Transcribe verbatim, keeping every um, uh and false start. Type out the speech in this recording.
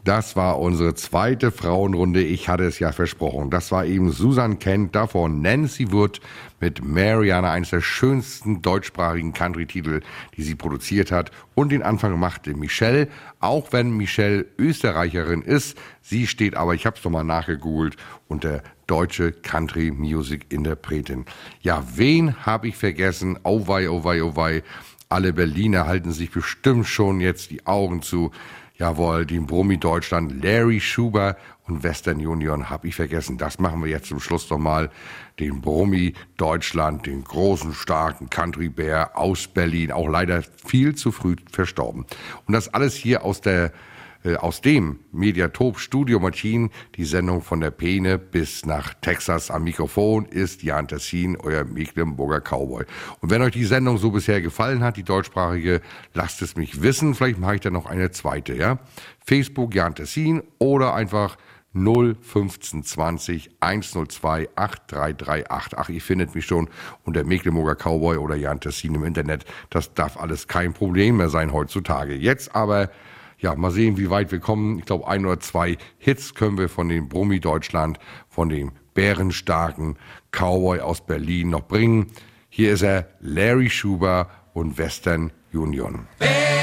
Das war unsere zweite Frauenrunde. Ich hatte es ja versprochen. Das war eben Susan Kent, davor Nancy Wood mit Mariana, eines der schönsten deutschsprachigen Country-Titel, die sie produziert hat. Und den Anfang machte Michelle, auch wenn Michelle Österreicherin ist. Sie steht aber, ich habe es nochmal nachgegoogelt, unter deutsche Country-Music-Interpretin. Ja, wen habe ich vergessen? Oh wei, oh wei, oh wei. Alle Berliner halten sich bestimmt schon jetzt die Augen zu. Jawohl, den Brummi Deutschland, Larry Schuber und Western Union habe ich vergessen. Das machen wir jetzt zum Schluss nochmal. Den Brummi Deutschland, den großen, starken Country-Bär aus Berlin, auch leider viel zu früh verstorben. Und das alles hier aus der äh, aus dem Mediatop Studio Martin, die Sendung von der Peene bis nach Texas am Mikrofon ist Jan Tessin, euer Mecklenburger Cowboy. Und wenn euch die Sendung so bisher gefallen hat, die deutschsprachige, lasst es mich wissen. Vielleicht mache ich da noch eine zweite, ja? Facebook Jan Tessin oder einfach null fünfzehn zwanzig hundertzwei acht drei drei acht. Ach, ihr findet mich schon unter Mecklenburger Cowboy oder Jan Tessin im Internet. Das darf alles kein Problem mehr sein heutzutage. Jetzt aber, ja, mal sehen, wie weit wir kommen. Ich glaube, ein oder zwei Hits können wir von dem Brummi Deutschland, von dem bärenstarken Cowboy aus Berlin noch bringen. Hier ist er, Larry Schuber und Western Union. Bär